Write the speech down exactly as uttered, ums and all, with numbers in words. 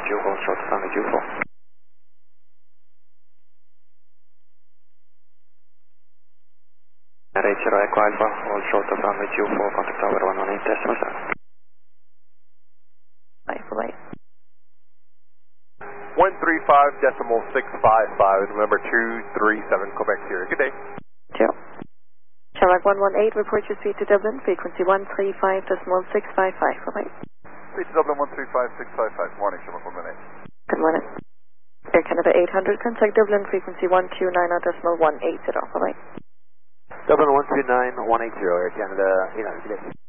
two four, short of runway two four. eight zero Echo Alpha, all short of runway two four, contact tower one one eight decimal seven. Bye, bye. one three five decimal six five five, November two three seven, Quebec Sierra. Good day. Ciao. Shamrock one one eight, report your speed to Dublin, frequency one three five decimal six five five. Bye-bye. Speed to Dublin one three five six five five. Morning, Shamrock one one eight. Good morning. Air Canada eight hundred, contact Dublin, frequency one two nine zero decimal one eight zero. Bye-bye. Dublin one two nine one eight zero, Air Canada eight hundred, good day.